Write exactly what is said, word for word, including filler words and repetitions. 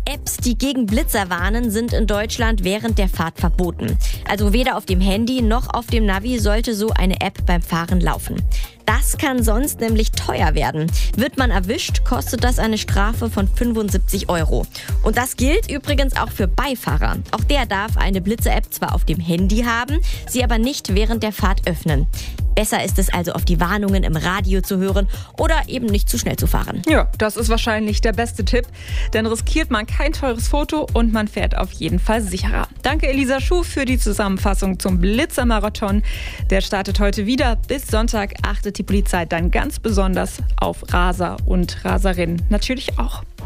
Apps, die gegen Blitzer warnen, sind in Deutschland während der Fahrt verboten. Also weder auf dem Handy noch auf dem Navi sollte so eine App beim Fahren laufen. Das kann sonst nämlich teuer werden. Wird man erwischt, kostet das eine Strafe von fünfundsiebzig Euro. Und das gilt übrigens auch für Beifahrer. Auch der darf eine Blitzer-App zwar auf dem Handy haben, sie aber nicht während der Fahrt öffnen. Besser ist es also, auf die Warnungen im Radio zu hören oder eben nicht zu schnell zu fahren. Ja, das ist wahrscheinlich der beste Tipp. Dann riskiert man kein teures Foto und man fährt auf jeden Fall sicherer. Danke Elisa Schuh für die Zusammenfassung zum Blitzer-Marathon. Der startet heute wieder. Bis Sonntag achtet die Polizei dann ganz besonders auf Raser und Raserinnen natürlich auch.